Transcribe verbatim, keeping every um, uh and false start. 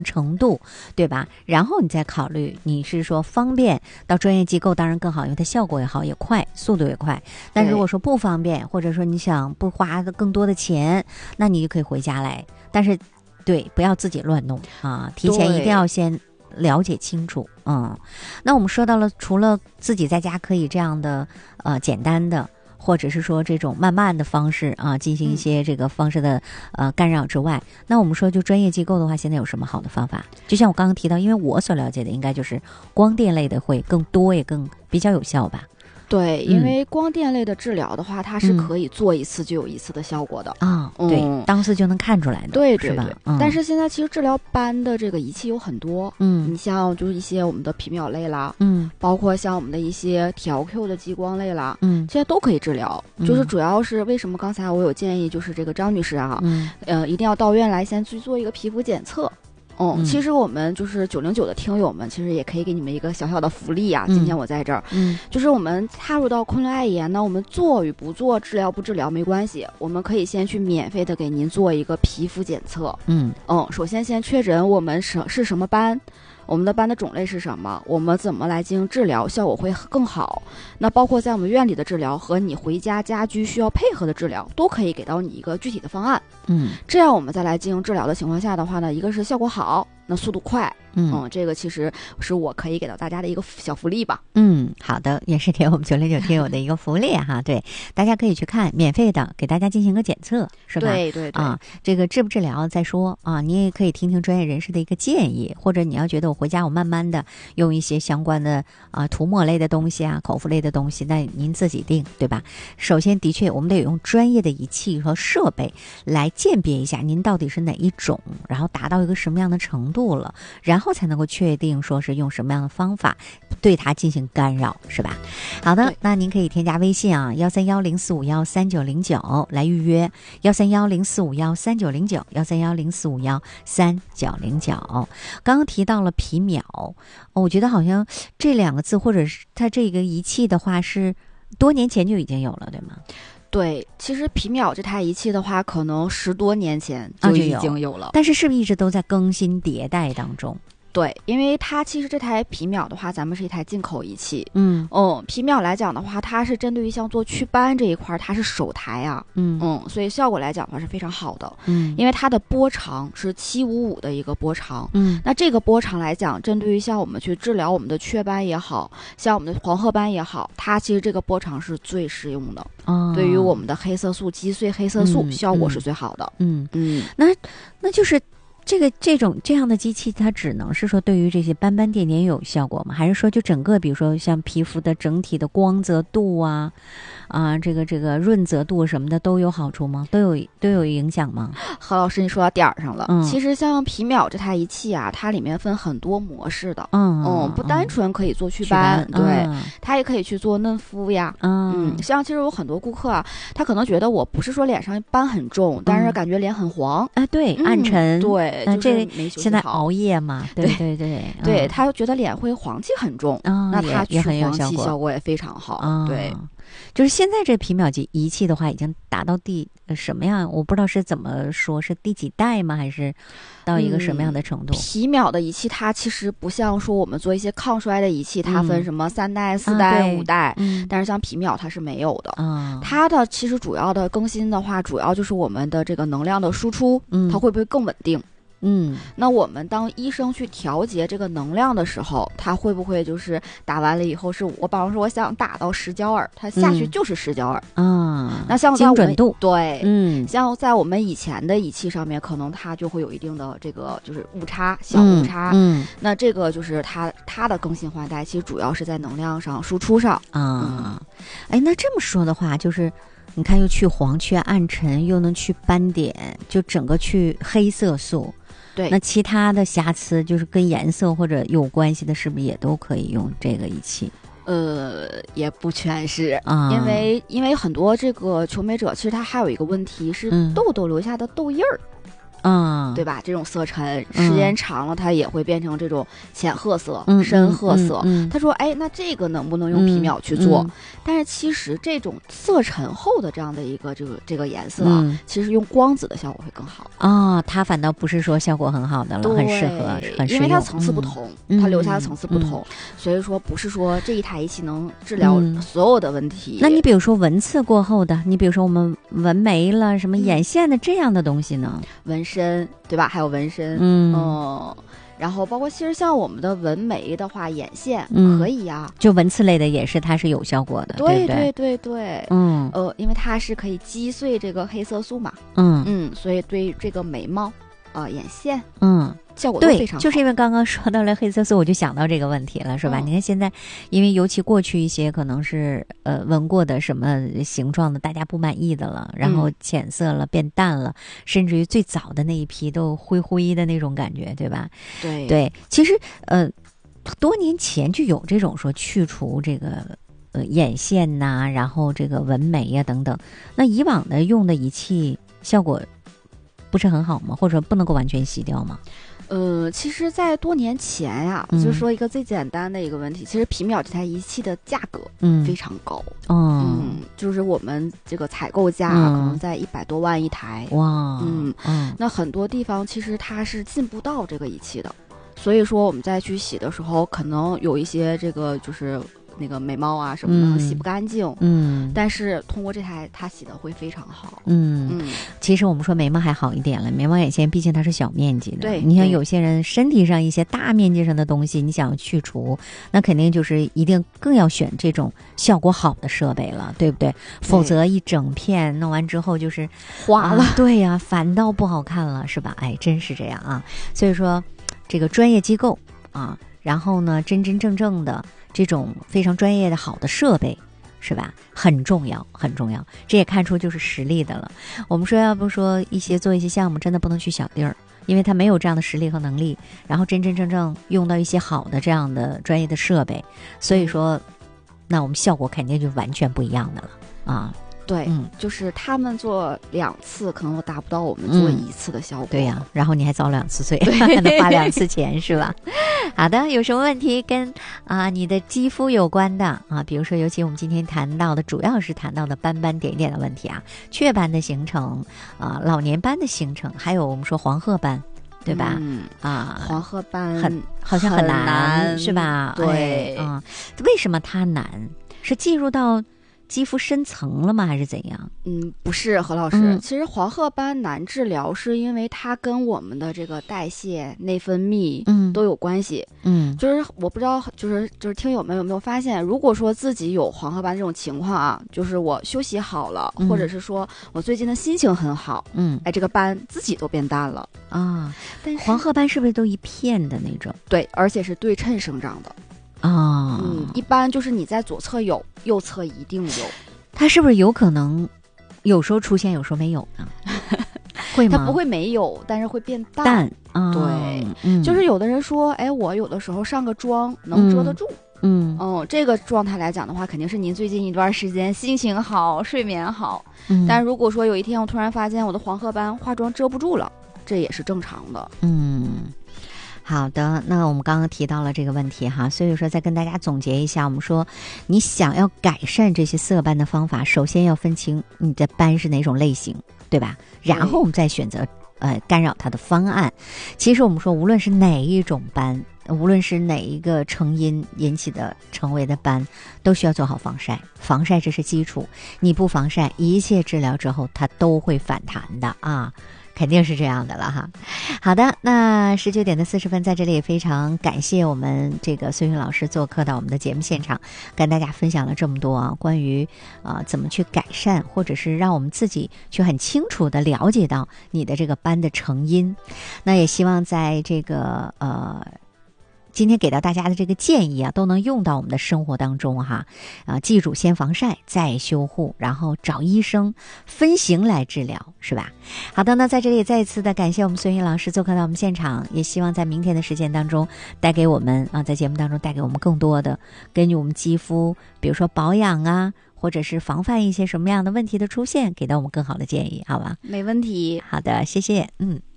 程度，对吧？然后你再考虑你是说方便到专业机构当然更好，因为它效果也好也快，速度也快。但如果说不方便，或者说你想不花更多的钱，那你就可以回家来。但是对，不要自己乱弄啊，提前一定要先了解清楚。嗯，那我们说到了，除了自己在家可以这样的呃简单的，或者是说这种慢慢的方式啊，进行一些这个方式的呃干扰之外，那我们说就专业机构的话，现在有什么好的方法？就像我刚刚提到，因为我所了解的应该就是光电类的会更多，也更比较有效吧。 对，因为光电类的治疗的话，它是可以做一次就有一次的效果的啊、嗯嗯，对，当次就能看出来的， 对对对， 是吧？嗯、 但是现在其实治疗斑的这个仪器有很多， 嗯， 你像就是一些我们的皮秒类啦， 嗯， 包括像我们的一些调 Q 的激光类啦， 嗯， 现在都可以治疗。 嗯、 就是主要是为什么刚才我有建议，就是这个张女士啊， 嗯， 呃，一定要到院来先去做一个皮肤检测。嗯，嗯其实我们就是九零九的听友们，其实也可以给你们一个小小的福利啊。嗯、今天我在这儿， 嗯， 就是我们踏入到昆仑爱研呢，我们做与不做，治疗不治疗没关系，我们可以先去免费的给您做一个皮肤检测。 嗯嗯，首先先确诊我们是是什么斑。我们的斑的种类是什么？我们怎么来进行治疗，效果会更好？那包括在我们院里的治疗和你回家家居需要配合的治疗，都可以给到你一个具体的方案。 嗯， 这样我们再来进行治疗的情况下的话呢，一个是效果好，那速度快。 嗯, 嗯，这个其实是我可以给到大家的一个小福利吧。 嗯，好的，也是给我们九零九听友的一个福利哈。对，大家可以去看，免费的给大家进行个检测，是吧？ 对对对。 啊，这个治不治疗再说啊，你也可以听听专业人士的一个建议，或者你要觉得我回家我慢慢的用一些相关的啊涂抹类的东西啊、口服类的东西，那您自己定，对吧？首先，的确我们得用专业的仪器和设备来鉴别一下您到底是哪一种，然后达到一个什么样的程度了，然后。然后才能够确定说是用什么样的方法对它进行干扰，是吧？好的，那您可以添加微信啊，幺三幺零四五幺三九零九来预约，幺三幺零四五幺三九零九，幺三幺零四五幺三九零九。刚刚提到了皮秒，哦，我觉得好像这两个字或者是它这个仪器的话是多年前就已经有了，对吗？ 对，其实皮秒这台仪器的话，可能十多年前就已经有了， 啊、有但是是不是一直都在更新迭代当中？ 对，因为它其实这台皮秒的话，咱们是一台进口仪器。 嗯嗯，皮秒来讲的话，它是针对于像做祛斑这一块，它是首台啊。 嗯嗯，所以效果来讲的话是非常好的。 嗯， 因为它的波长是七五五的一个波长。 嗯， 那这个波长来讲，针对于像我们去治疗我们的雀斑也好，像我们的黄褐斑也好，它其实这个波长是最适用的。 哦， 对于我们的黑色素击碎黑色素、嗯、效果是最好的。 嗯嗯， 那那就是。这个这种这样的机器，它只能是说对于这些斑斑点点有效果吗？还是说就整个，比如说像皮肤的整体的光泽度啊，啊，这个这个润泽度什么的都有好处吗？都有都有影响吗？ 何老师，你说到点儿上了。 嗯， 其实像皮秒这台仪器啊，它里面分很多模式的。 嗯嗯，不单纯可以做祛斑， 祛斑对、 嗯， 它也可以去做嫩肤呀。 嗯, 嗯，像其实有很多顾客啊，他可能觉得我不是说脸上斑很重，嗯、但是感觉脸很黄。 哎、呃，对， 嗯、 暗沉。 对， 呃、 就是没休息好。 现在熬夜嘛，对对对对， 嗯、 他觉得脸会黄气很重， 嗯、 那他去也很有黄气效果也非常好。 嗯、 对。 就是现在这皮秒机仪器的话，已经达到第什么样？我不知道是怎么说，是第几代吗？还是到一个什么样的程度？ 嗯、皮秒的仪器它其实不像说我们做一些抗衰的仪器，它分什么三代、嗯、四代、啊、五代、 嗯， 但是像皮秒它是没有的。 嗯， 它的其实主要的更新的话，主要就是我们的这个能量的输出， 嗯， 它会不会更稳定？ 嗯， 那我们当医生去调节这个能量的时候，他会不会就是打完了以后是我，比方说我想打到十焦耳，它下去就是十焦耳啊、 嗯？ 那像精准度对， 嗯， 像在我们以前的仪器上面，可能它就会有一定的这个就是误差，小误差。 嗯，嗯那这个就是它它的更新换代，其实主要是在能量上输出上啊、嗯。哎，那这么说的话，就是你看又去黄去暗沉，又能去斑点，就整个去黑色素。 对， 那其他的瑕疵就是跟颜色或者有关系的，是不是也都可以用这个仪器？ 呃，也不全是啊、 嗯，因为因为很多这个求美者，其实他还有一个问题是痘痘留下的痘印儿。 嗯， 对吧？这种色沉时间长了，它也会变成这种浅褐色、 嗯、 深褐色。 嗯嗯嗯、 他说：“哎，那这个能不能用皮秒去做？” 嗯嗯、 但是其实这种色沉后的这样的一个这个这个颜色啊， 嗯、 其实用光子的效果会更好啊、哦。它反倒不是说效果很好的了，很适合，很适用， 因为它层次不同， 嗯、 它留下的层次不同， 嗯、 所以说不是说这一台仪器能治疗所有的问题。 嗯、那你比如说纹刺过后的，你比如说我们纹眉了、什么眼线的这样的东西呢？ 纹身，对吧？还有纹身， 嗯。 嗯然后包括其实像我们的纹眉的话，眼线可以呀、啊嗯，就纹刺类的也是，它是有效果的， 对对不对？ 对对对， 嗯， 呃，因为它是可以击碎这个黑色素嘛， 嗯嗯，所以对这个眉毛、呃眼线， 嗯， 效果都非常好。 对，就是因为刚刚说到了黑色素，我就想到这个问题了，是吧？ 嗯、 你看现在，因为尤其过去一些可能是呃纹过的什么形状的，大家不满意的了，然后浅色了、嗯、变淡了，甚至于最早的那一批都灰灰的那种感觉，对吧？ 对对，其实呃多年前就有这种说去除这个呃眼线呐、啊，然后这个纹眉呀、啊、等等，那以往的用的仪器效果不是很好吗？或者不能够完全洗掉吗？ 呃，其实，在多年前呀、啊，嗯、就是说一个最简单的一个问题，其实皮秒这台仪器的价格嗯非常高， 嗯, 嗯，就是我们这个采购价、啊嗯、可能在一百多万一台， 哇， 嗯嗯，那很多地方其实它是进不到这个仪器的，所以说我们再去洗的时候，可能有一些这个就是那个眉毛啊什么的、嗯、洗不干净， 嗯， 但是通过这台它洗的会非常好， 嗯嗯， 其实我们说眉毛还好一点了，眉毛眼线毕竟它是小面积的， 对， 你像有些人身体上一些大面积上的东西，你想要去除，那肯定就是一定更要选这种效果好的设备了，对不对？否则一整片弄完之后就是花了， 啊、对呀、啊，反倒不好看了，是吧？哎，真是这样啊，所以说这个专业机构啊，然后呢，真真正正的这种非常专业的好的设备，是吧？很重要，很重要。这也看出就是实力的了。我们说，要不说一些做一些项目，真的不能去小地儿，因为他没有这样的实力和能力，然后真真正正用到一些好的这样的专业的设备，所以说，那我们效果肯定就完全不一样的了啊。 对， 嗯， 就是他们做两次可能都达不到我们做一次的效果。 嗯、对呀、啊，然后你还遭两次罪，还能花两次钱，是吧？好的，有什么问题跟啊、呃、你的肌肤有关的啊？比如说，尤其我们今天谈到的，主要是谈到的斑斑点点的问题啊，雀斑的形成啊、呃，老年斑的形成，还有我们说黄褐斑。对吧？ 嗯啊， 黄褐斑很好像很难， 难是吧？ 对， 嗯、哎，为什么它难？是进入到肌肤深层了吗？还是怎样？ 嗯，不是，何老师、嗯，其实黄褐斑难治疗，是因为它跟我们的这个代谢、内分泌嗯都有关系。 嗯， 就是我不知道，就是就是听友们有没有发现，如果说自己有黄褐斑这种情况啊，就是我休息好了，嗯、或者是说我最近的心情很好， 嗯， 哎，这个斑自己都变淡了啊。但是黄褐斑是不是都一片的那种？ 对，而且是对称生长的。 啊、哦， 嗯，一般就是你在左侧有，右侧一定有。 它是不是有可能有时候出现，有时候没有呢？会吗？ 它不会没有，但是会变淡。 淡，哦、 对、 嗯， 就是有的人说，哎，我有的时候上个妆能遮得住。 嗯， 哦，这个状态来讲的话，肯定是您最近一段时间心情好，睡眠好。 嗯， 但如果说有一天我突然发现我的黄褐斑化妆遮不住了，这也是正常的。 嗯。好的，那我们刚刚提到了这个问题哈，所以说再跟大家总结一下，我们说你想要改善这些色斑的方法，首先要分清你的斑是哪种类型，对吧？然后我们再选择呃干扰它的方案。其实我们说，无论是哪一种斑，无论是哪一个成因引起的成为的斑，都需要做好防晒。防晒这是基础，你不防晒，一切治疗之后它都会反弹的啊。肯定是这样的了哈。好的，那十九点的四十分，在这里也非常感谢我们这个孙云老师做客到我们的节目现场，跟大家分享了这么多啊，关于啊、呃、怎么去改善，或者是让我们自己去很清楚的了解到你的这个斑的成因。那也希望在这个呃。今天给到大家的这个建议啊，都能用到我们的生活当中哈。啊，记住先防晒，再修护，然后找医生分型来治疗，是吧？好的，那在这里也再一次的感谢我们孙云老师做客到我们现场，也希望在明天的时间当中带给我们啊，在节目当中带给我们更多的根据我们肌肤，比如说保养啊，或者是防范一些什么样的问题的出现，给到我们更好的建议，好吧？ 没问题。 好的，谢谢，嗯。